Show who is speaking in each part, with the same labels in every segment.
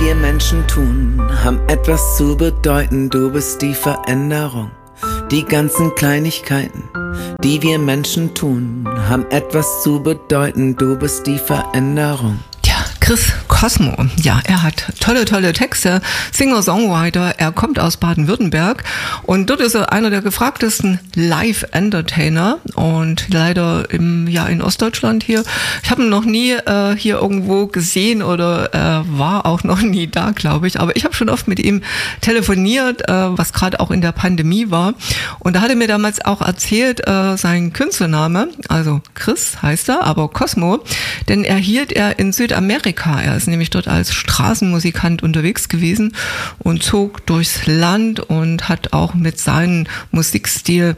Speaker 1: wir Menschen tun, haben etwas zu bedeuten. Du bist die Veränderung. Die ganzen Kleinigkeiten, die wir Menschen tun, haben etwas zu bedeuten. Du bist die Veränderung.
Speaker 2: Chris Cosmo, ja, er hat tolle Texte, Singer-Songwriter, er kommt aus Baden-Württemberg und dort ist er einer der gefragtesten Live-Entertainer und leider in Ostdeutschland hier. Ich habe ihn noch nie hier irgendwo gesehen oder war auch noch nie da, glaube ich, aber ich habe schon oft mit ihm telefoniert, was gerade auch in der Pandemie war und da hat er mir damals auch erzählt, sein Künstlername, also Chris heißt er, aber Cosmo, den erhielt er in Südamerika. Er ist nämlich dort als Straßenmusikant unterwegs gewesen und zog durchs Land und hat auch mit seinem Musikstil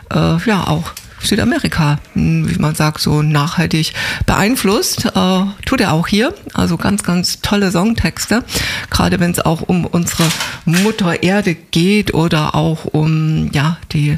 Speaker 2: auch Südamerika, wie man sagt, so nachhaltig beeinflusst. Tut er auch hier. Also ganz tolle Songtexte. Gerade wenn es auch um unsere Mutter Erde geht oder auch um die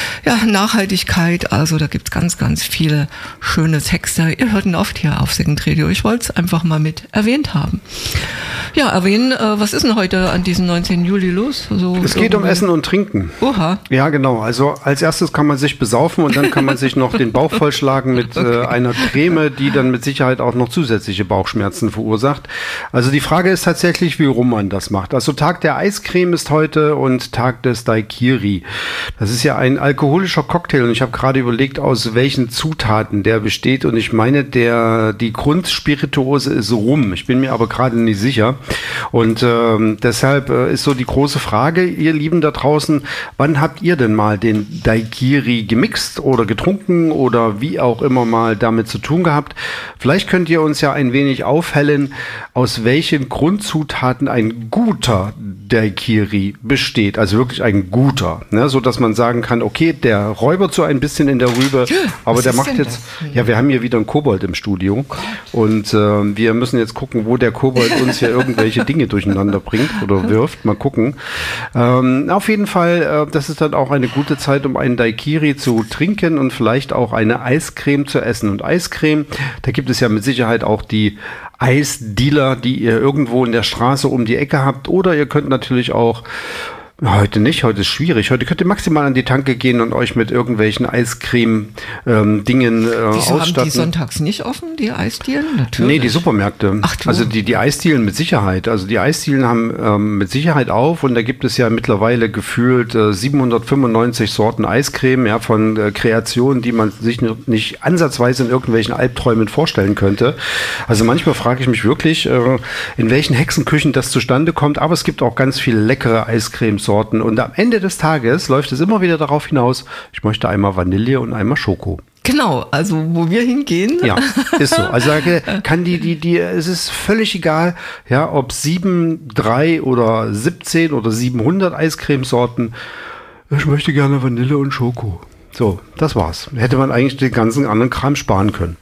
Speaker 2: Nachhaltigkeit. Also da gibt's ganz viele schöne Texte. Ihr hört ihn oft hier auf Second Radio. Ich wollte es einfach mal mit erwähnt haben. Ja, erwähnen, was ist denn heute an diesem 19. Juli los?
Speaker 3: Es geht um Essen und Trinken.
Speaker 2: Oha.
Speaker 3: Ja, genau. Also als erstes kann man sich besaufen und dann kann man sich noch den Bauch vollschlagen mit einer Creme, die dann mit Sicherheit auch noch zusätzliche Bauchschmerzen verursacht. Also die Frage ist tatsächlich, wie rum man das macht. Also Tag der Eiscreme ist heute und Tag des Daiquiri. Das ist ja ein alkoholischer Cocktail und ich habe gerade überlegt, aus welchen Zutaten der besteht und ich meine, die Grundspirituose ist Rum. Ich bin mir aber gerade nicht sicher. Und deshalb ist so die große Frage, ihr Lieben da draußen, wann habt ihr denn mal den Daiquiri gemixt oder getrunken oder wie auch immer mal damit zu tun gehabt? Vielleicht könnt ihr uns ja ein wenig aufhellen, aus welchen Grundzutaten ein guter Daiquiri besteht. Also wirklich ein guter, ne? So dass man sagen kann, okay, der räubert so ein bisschen in der Rübe, aber der macht jetzt, wir haben hier wieder einen Kobold im Studio und wir müssen jetzt gucken, wo der Kobold uns hier irgendwelche Dinge durcheinander bringt oder wirft. Mal gucken. Auf jeden Fall, das ist dann auch eine gute Zeit, um einen Daiquiri zu trinken und vielleicht auch eine Eiscreme zu essen. Und Eiscreme, da gibt es ja mit Sicherheit auch die Eisdealer, die ihr irgendwo in der Straße um die Ecke habt. Oder ihr könnt natürlich auch heute nicht, heute ist schwierig. Heute könnt ihr maximal an die Tanke gehen und euch mit irgendwelchen Eiscreme-Dingen ausstatten.
Speaker 2: Haben die sonntags nicht offen, die Eisdielen? Natürlich.
Speaker 3: Nee, die Supermärkte.
Speaker 2: Ach,
Speaker 3: also die Eisdielen mit Sicherheit. Also die Eisdielen haben mit Sicherheit auf und da gibt es ja mittlerweile gefühlt 795 Sorten Eiscreme, ja, von Kreationen, die man sich nicht ansatzweise in irgendwelchen Albträumen vorstellen könnte. Also manchmal frage ich mich wirklich, in welchen Hexenküchen das zustande kommt, aber es gibt auch ganz viele leckere Eiscremesorten. Und am Ende des Tages läuft es immer wieder darauf hinaus, ich möchte einmal Vanille und einmal Schoko.
Speaker 2: Genau, also wo wir hingehen.
Speaker 3: Ja, ist so. Also kann es ist völlig egal, ja, ob 7, 3 oder 17 oder 700 Eiscremesorten. Ich möchte gerne Vanille und Schoko. So, das war's. Hätte man eigentlich den ganzen anderen Kram sparen können.